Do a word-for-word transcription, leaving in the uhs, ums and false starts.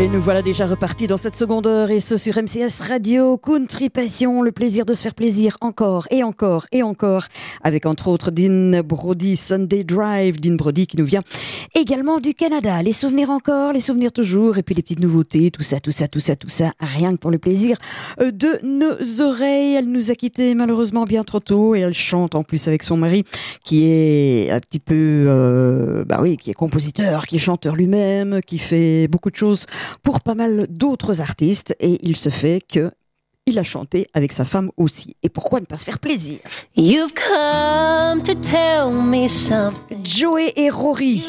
Et nous voilà déjà repartis dans cette seconde heure, et ce sur M C S Radio, Country Passion, le plaisir de se faire plaisir encore et encore et encore, avec entre autres Dean Brody, Sunday Drive, Dean Brody qui nous vient également du Canada. Les souvenirs encore, les souvenirs toujours, et puis les petites nouveautés, tout ça, tout ça, tout ça, tout ça, rien que pour le plaisir de nos oreilles. Elle nous a quittés malheureusement bien trop tôt, et elle chante en plus avec son mari, qui est un petit peu, euh, bah oui, qui est compositeur, qui est chanteur lui-même, qui fait beaucoup de choses pour pas mal d'autres artistes, et il se fait que il a chanté avec sa femme aussi. Et pourquoi ne pas se faire plaisir? You've come to tell me something. Joey et Rory.